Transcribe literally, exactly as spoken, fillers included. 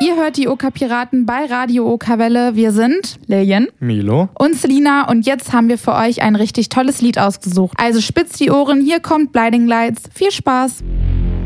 Ihr hört die Oka-Piraten bei Radio Oka-Welle. Wir sind Lilian, Milo und Selina und jetzt haben wir für euch ein richtig tolles Lied ausgesucht. Also spitzt die Ohren, hier kommt Blinding Lights. Viel Spaß!